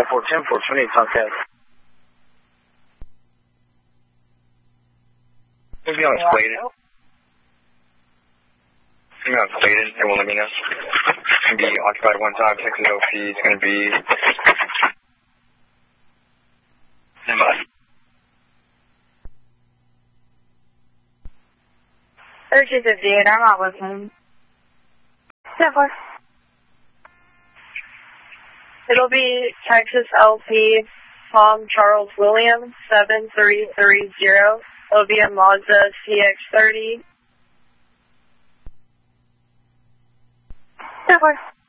410, 420, Tomcat. We'll be on Clayton. We'll be on Clayton. Everyone let me know. It's going to be occupied one time. Texas OP. It's going to be... Urges of Dude, I'm not listening. Never. It'll be Texas LP, Tom Charles Williams, 7330. It'll be a Mazda CX-30. Never.